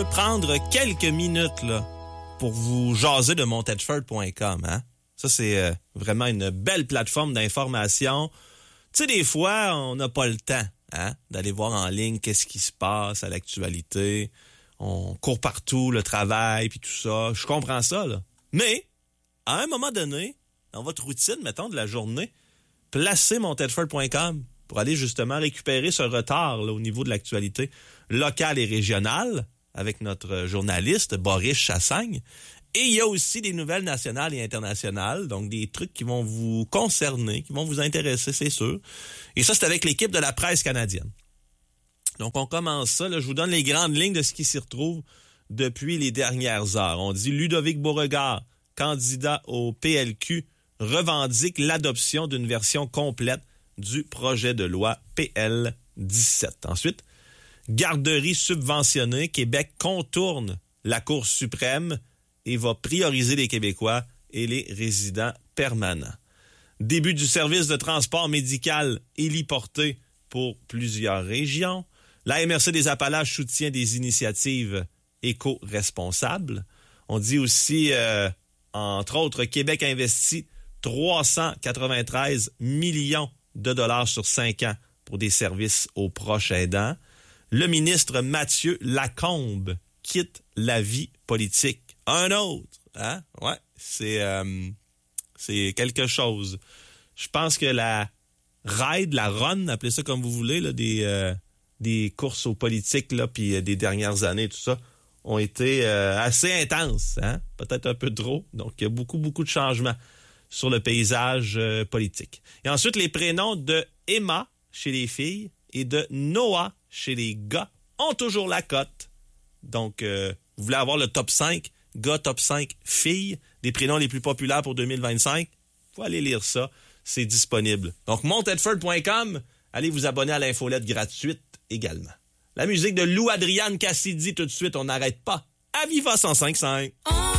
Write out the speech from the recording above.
veux prendre quelques minutes là pour vous jaser de montedford.com, hein? Ça, c'est vraiment une belle plateforme d'information. Tu sais, des fois, on n'a pas le temps, hein, d'aller voir en ligne qu'est-ce qui se passe à l'actualité. On court partout, le travail, puis tout ça. Je comprends ça, là. Mais, à un moment donné, dans votre routine, mettons, de la journée, placez montedford.com pour aller justement récupérer ce retard là, au niveau de l'actualité locale et régionale avec notre journaliste Boris Chassagne. Et il y a aussi des nouvelles nationales et internationales, donc des trucs qui vont vous concerner, qui vont vous intéresser, c'est sûr. Et ça, c'est avec l'équipe de la presse canadienne. Donc, on commence ça. Là, je vous donne les grandes lignes de ce qui s'y retrouve depuis les dernières heures. On dit Ludovic Beauregard, candidat au PLQ, revendique l'adoption d'une version complète du projet de loi PL 17. Ensuite, garderie subventionnée, Québec contourne la Cour suprême et va prioriser les Québécois et les résidents permanents. Début du service de transport médical héliporté pour plusieurs régions. La MRC des Appalaches soutient des initiatives éco-responsables. On dit aussi, entre autres, Québec investit 393 millions de dollars sur 5 ans pour des services aux proches aidants. Le ministre Mathieu Lacombe quitte la vie politique. Un autre, hein? Ouais, c'est quelque chose. Je pense que la ride, la run, appelez ça comme vous voulez, là, des courses aux politiques, là, puis des dernières années, tout ça, ont été assez intenses, hein? Peut-être un peu trop. Donc, il y a beaucoup, beaucoup de changements sur le paysage politique. Et ensuite, les prénoms de Emma chez les filles et de Noah chez les gars ont toujours la cote. Donc, vous voulez avoir le top 5, gars, top 5, filles, des prénoms les plus populaires pour 2025? Faut aller lire ça, c'est disponible. Donc, montedford.com, allez vous abonner à l'infolette gratuite également. La musique de Lou Adriane Cassidy tout de suite, on n'arrête pas. À Viva 105.5.